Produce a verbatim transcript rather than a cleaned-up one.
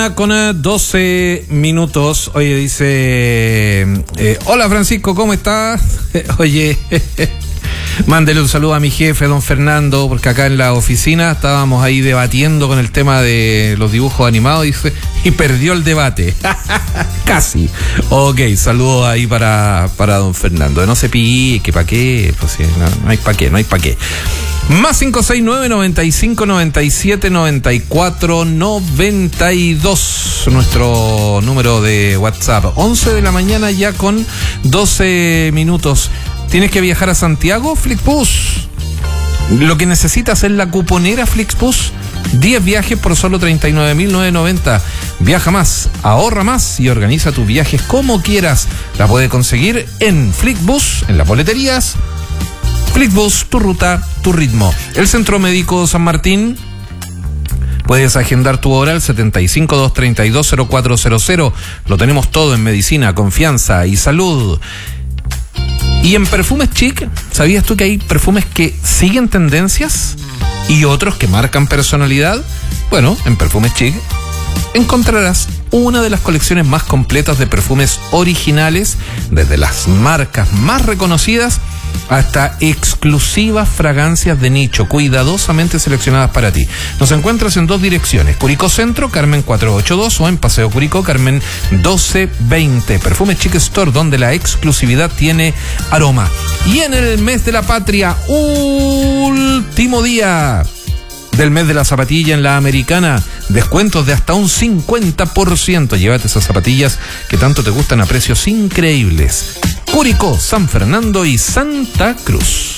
Con doce minutos. Oye, dice eh, hola Francisco, ¿cómo estás? Oye, mándele un saludo a mi jefe, don Fernando, porque acá en la oficina estábamos ahí debatiendo con el tema de los dibujos animados, dice, y perdió el debate. Casi. Ok, saludos ahí para, para don Fernando. No se pique, ¿para qué? Pues sí, no, no hay para qué, no hay para qué. Más cinco seis nueve, noventa y cinco, noventa y siete, noventa y cuatro, noventa y dos. Nuestro número de WhatsApp. once de la mañana ya con doce minutos. ¿Tienes que viajar a Santiago? Flixbus. Lo que necesitas es la cuponera Flixbus. diez viajes por solo treinta y nueve mil novecientos noventa. Viaja más, ahorra más y organiza tus viajes como quieras. La puedes conseguir en Flixbus, en las boleterías. Flixbus, tu ruta, tu ritmo. El Centro Médico San Martín. Puedes agendar tu hora al setenta y cinco, doscientos treinta y dos, cero cuatro cero cero. Lo tenemos todo en medicina, confianza y salud. Y en perfumes chic, ¿sabías tú que hay perfumes que siguen tendencias y otros que marcan personalidad? Bueno, en perfumes chic encontrarás una de las colecciones más completas de perfumes originales, desde las marcas más reconocidas hasta exclusivas fragancias de nicho, cuidadosamente seleccionadas para ti. Nos encuentras en dos direcciones, Curicó Centro, Carmen cuatrocientos ochenta y dos, o en Paseo Curicó, Carmen doce veinte. Perfume Chic Store, donde la exclusividad tiene aroma. Y en el mes de la patria, último día del mes de la zapatilla en la Americana, descuentos de hasta un cincuenta por ciento. Llévate esas zapatillas que tanto te gustan a precios increíbles. Curicó, San Fernando y Santa Cruz.